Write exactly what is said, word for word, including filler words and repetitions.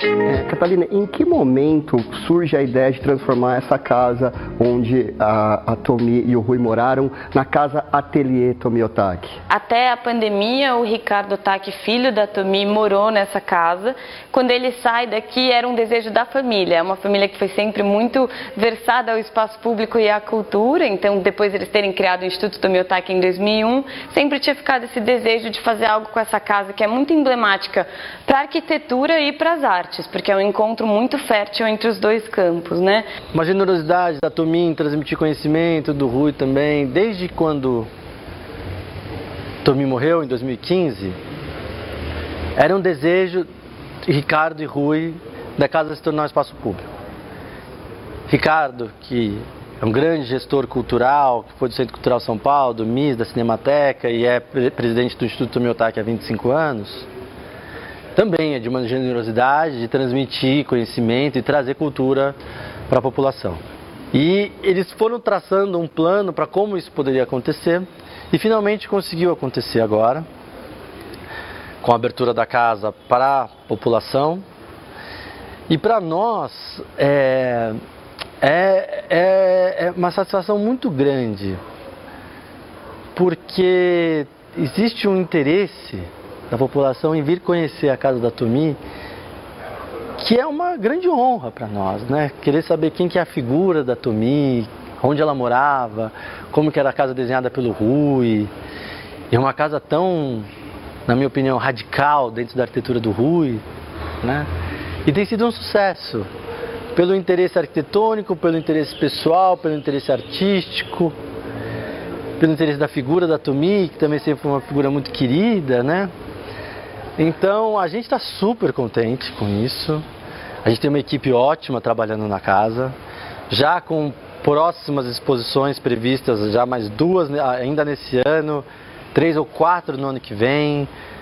É, Catalina, em que momento surge a ideia de transformar essa casa onde a, a Tomi e o Rui moraram na casa Ateliê Tomi Otaki? Até a pandemia, o Ricardo Otaki, filho da Tomi, morou nessa casa. Quando ele sai daqui, era um desejo da família. É uma família que foi sempre muito versada ao espaço público e à cultura. Então, depois de eles terem criado o Instituto Tomi Otaki em dois mil e um, sempre tinha ficado esse desejo de fazer algo com essa casa, que é muito emblemática para a arquitetura e para as artes, porque é um encontro muito fértil entre os dois campos, né? Uma generosidade da Tomi em transmitir conhecimento, do Rui também, desde quando Tomi morreu, em dois mil e quinze, era um desejo de Ricardo e Rui da casa se tornar um espaço público. Ricardo, que é um grande gestor cultural, que foi do Centro Cultural São Paulo, do M I S, da Cinemateca e é presidente do Instituto Tomi Otaki há vinte e cinco anos, também é de uma generosidade de transmitir conhecimento e trazer cultura para a população. E eles foram traçando um plano para como isso poderia acontecer e finalmente conseguiu acontecer agora, com a abertura da casa para a população. E para nós é, é, é, é uma satisfação muito grande, porque existe um interesse da população em vir conhecer a casa da Tomi, que é uma grande honra para nós, né? Querer saber quem que é a figura da Tomi, onde ela morava, como que era a casa desenhada pelo Rui. É uma casa tão, na minha opinião, radical dentro da arquitetura do Rui, né? E tem sido um sucesso, pelo interesse arquitetônico, pelo interesse pessoal, pelo interesse artístico, pelo interesse da figura da Tomi, que também sempre foi uma figura muito querida, né? Então a gente está super contente com isso. A gente tem uma equipe ótima trabalhando na casa, já com próximas exposições previstas, já mais duas ainda nesse ano, três ou quatro no ano que vem.